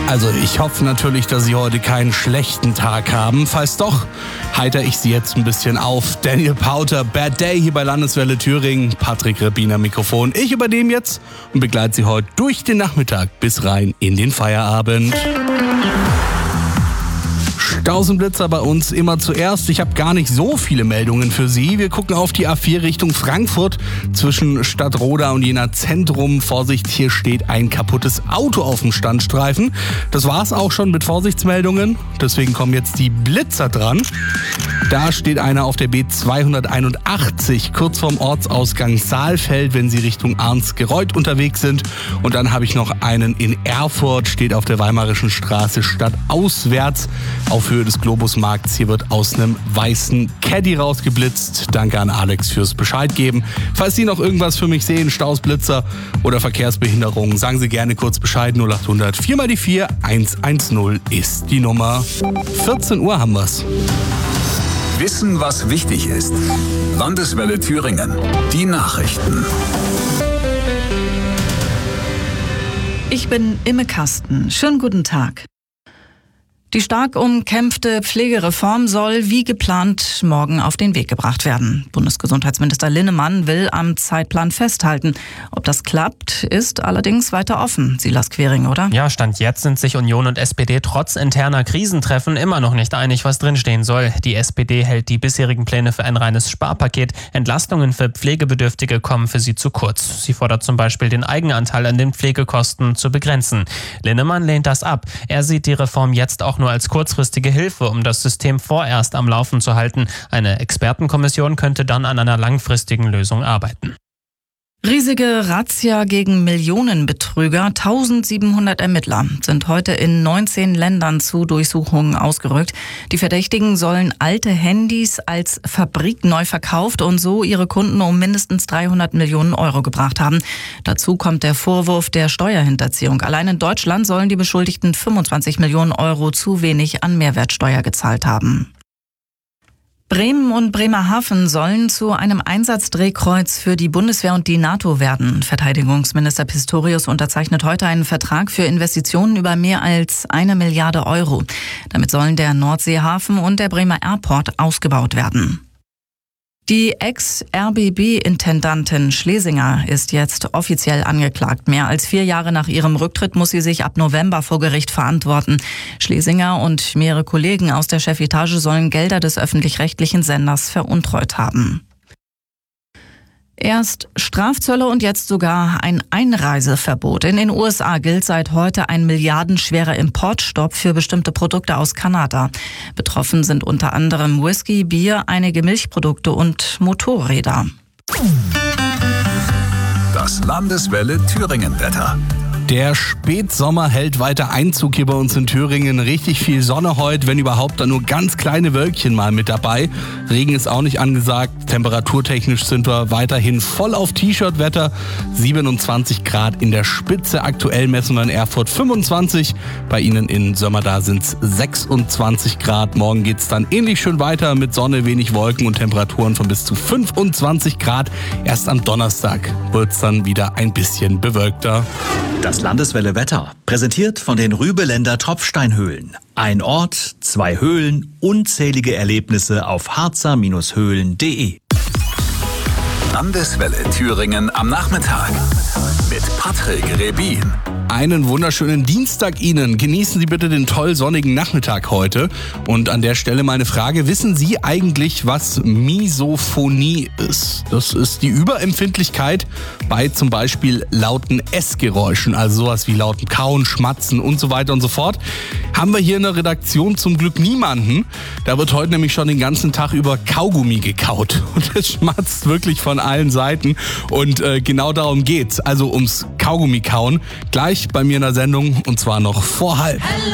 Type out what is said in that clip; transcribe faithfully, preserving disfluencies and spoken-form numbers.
Also ich hoffe natürlich, dass Sie heute keinen schlechten Tag haben. Falls doch, heiter ich Sie jetzt ein bisschen auf. Daniel Powter, Bad Day hier bei Landeswelle Thüringen. Patrick Rebiner Mikrofon. Ich übernehme jetzt und begleite Sie heute durch den Nachmittag bis rein in den Feierabend. Staus und Blitzer bei uns immer zuerst. Ich habe gar nicht so viele Meldungen für Sie. Wir gucken auf die A vier Richtung Frankfurt zwischen Stadtroda und Jena Zentrum. Vorsicht, hier steht ein kaputtes Auto auf dem Standstreifen. Das war's auch schon mit Vorsichtsmeldungen. Deswegen kommen jetzt die Blitzer dran. Da steht einer auf der B zweihunderteinundachtzig, kurz vorm Ortsausgang Saalfeld, wenn Sie Richtung Arnsgereuth unterwegs sind. Und dann habe ich noch einen in Erfurt, steht auf der Weimarischen Straße stadtauswärts auf Höhe des Globusmarkts. Hier wird aus einem weißen Caddy rausgeblitzt. Danke an Alex fürs Bescheid geben. Falls Sie noch irgendwas für mich sehen, Staus, Blitzer oder Verkehrsbehinderungen, sagen Sie gerne kurz Bescheid. null achthundert vier mal die vier hundertzehn ist die Nummer. vierzehn Uhr haben wir's. Wissen, was wichtig ist. Landeswelle Thüringen. Die Nachrichten. Ich bin Imme Kasten. Schönen guten Tag. Die stark umkämpfte Pflegereform soll wie geplant morgen auf den Weg gebracht werden. Bundesgesundheitsminister Linnemann will am Zeitplan festhalten. Ob das klappt, ist allerdings weiter offen. Silas Quering, oder? Ja, Stand jetzt sind sich Union und S P D trotz interner Krisentreffen immer noch nicht einig, was drinstehen soll. Die S P D hält die bisherigen Pläne für ein reines Sparpaket. Entlastungen für Pflegebedürftige kommen für sie zu kurz. Sie fordert zum Beispiel, den Eigenanteil an den Pflegekosten zu begrenzen. Linnemann lehnt das ab. Er sieht die Reform jetzt auch nur als kurzfristige Hilfe, um das System vorerst am Laufen zu halten. Eine Expertenkommission könnte dann an einer langfristigen Lösung arbeiten. Riesige Razzia gegen Millionenbetrüger. eintausendsiebenhundert Ermittler sind heute in neunzehn Ländern zu Durchsuchungen ausgerückt. Die Verdächtigen sollen alte Handys als Fabrik neu verkauft und so ihre Kunden um mindestens dreihundert Millionen Euro gebracht haben. Dazu kommt der Vorwurf der Steuerhinterziehung. Allein in Deutschland sollen die Beschuldigten fünfundzwanzig Millionen Euro zu wenig an Mehrwertsteuer gezahlt haben. Bremen und Bremerhaven sollen zu einem Einsatzdrehkreuz für die Bundeswehr und die NATO werden. Verteidigungsminister Pistorius unterzeichnet heute einen Vertrag für Investitionen über mehr als eine Milliarde Euro. Damit sollen der Nordseehafen und der Bremer Airport ausgebaut werden. Die Ex-R B B-Intendantin Schlesinger ist jetzt offiziell angeklagt. Mehr als vier Jahre nach ihrem Rücktritt muss sie sich ab November vor Gericht verantworten. Schlesinger und mehrere Kollegen aus der Chefetage sollen Gelder des öffentlich-rechtlichen Senders veruntreut haben. Erst Strafzölle und jetzt sogar ein Einreiseverbot. In den U S A gilt seit heute ein milliardenschwerer Importstopp für bestimmte Produkte aus Kanada. Betroffen sind unter anderem Whisky, Bier, einige Milchprodukte und Motorräder. Das Landeswelle Thüringen-Wetter. Der Spätsommer hält weiter Einzug hier bei uns in Thüringen. Richtig viel Sonne heute, wenn überhaupt dann nur ganz kleine Wölkchen mal mit dabei. Regen ist auch nicht angesagt. Temperaturtechnisch sind wir weiterhin voll auf T-Shirt-Wetter. siebenundzwanzig Grad in der Spitze. Aktuell messen wir in Erfurt fünfundzwanzig. Bei Ihnen in Sömmerda sind es sechsundzwanzig Grad. Morgen geht es dann ähnlich schön weiter mit Sonne, wenig Wolken und Temperaturen von bis zu fünfundzwanzig Grad. Erst am Donnerstag wird es dann wieder ein bisschen bewölkter. Das Landeswelle Wetter, präsentiert von den Rübeländer Tropfsteinhöhlen. Ein Ort, zwei Höhlen, unzählige Erlebnisse auf harzer Höhlen punkt de. Landeswelle Thüringen am Nachmittag mit Patrick Rebin. Einen wunderschönen Dienstag Ihnen. Genießen Sie bitte den toll sonnigen Nachmittag heute. Und an der Stelle meine Frage, wissen Sie eigentlich, was Misophonie ist? Das ist die Überempfindlichkeit bei zum Beispiel lauten Essgeräuschen, also sowas wie lauten Kauen, Schmatzen und so weiter und so fort. Haben wir hier in der Redaktion zum Glück niemanden. Da wird heute nämlich schon den ganzen Tag über Kaugummi gekaut. Und es schmatzt wirklich von allen Seiten. Und äh, genau darum geht's. Also ums Kaugummi kauen. Gleich bei mir in der Sendung und zwar noch vor halb.